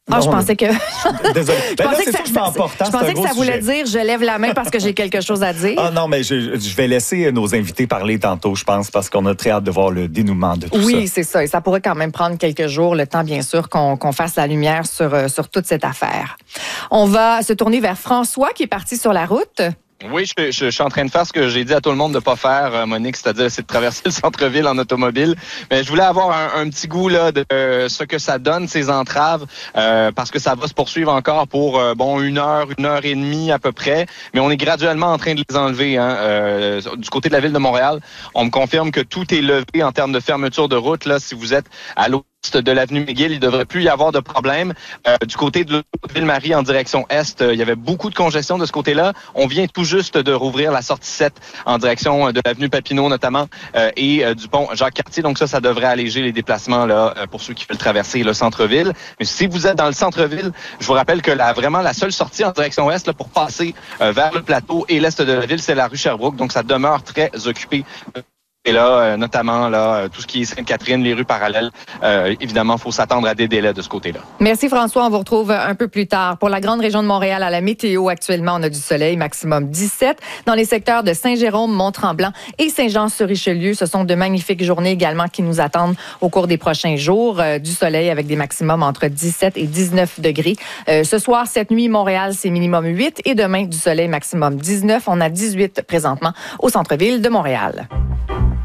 Ah, je pensais que... Désolé. Je pensais que ça voulait dire « je lève la main parce que j'ai quelque chose à dire ». Ah non, mais je vais laisser nos invités parler tantôt, je pense, parce qu'on a très hâte de voir le dénouement de tout ça. Oui, c'est ça. Et ça pourrait quand même prendre quelques jours, le temps, bien sûr, qu'on fasse la lumière sur toute cette affaire. On va se tourner vers François, qui est parti sur la route. Oui, je suis en train de faire ce que j'ai dit à tout le monde de pas faire, Monique, c'est-à-dire c'est de traverser le centre-ville en automobile. Mais je voulais avoir un petit goût là de ce que ça donne, ces entraves, parce que ça va se poursuivre encore pour une heure et demie à peu près. Mais on est graduellement en train de les enlever. Du côté de la ville de Montréal, on me confirme que tout est levé en termes de fermeture de route. Là, si vous êtes à l'ouest de l'avenue McGill, il ne devrait plus y avoir de problème. Du côté de Ville-Marie en direction est, il y avait beaucoup de congestion de ce côté-là. On vient tout juste de rouvrir la sortie 7 en direction de l'avenue Papineau notamment et du pont Jacques-Cartier. Donc ça devrait alléger les déplacements là pour ceux qui veulent traverser le centre-ville. Mais si vous êtes dans le centre-ville, je vous rappelle que vraiment la seule sortie en direction ouest là, pour passer vers le plateau et l'est de la ville, c'est la rue Sherbrooke. Donc ça demeure très occupé. Et là, notamment, là, tout ce qui est Sainte-Catherine, les rues parallèles, évidemment, il faut s'attendre à des délais de ce côté-là. Merci François, on vous retrouve un peu plus tard. Pour la grande région de Montréal, à la météo, actuellement, on a du soleil, maximum 17. Dans les secteurs de Saint-Jérôme, Mont-Tremblant et Saint-Jean-sur-Richelieu, ce sont de magnifiques journées également qui nous attendent au cours des prochains jours. Du soleil avec des maximums entre 17 et 19 degrés. Ce soir, cette nuit, Montréal, c'est minimum 8 et demain, du soleil maximum 19. On a 18 présentement au centre-ville de Montréal.